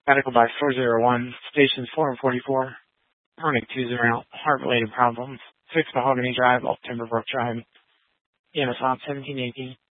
Medical by 401, stations 4 and 44. Chronic 20, heart-related problems. 6 Mahogany Drive, off Timberbrook Drive. EMS op 1718.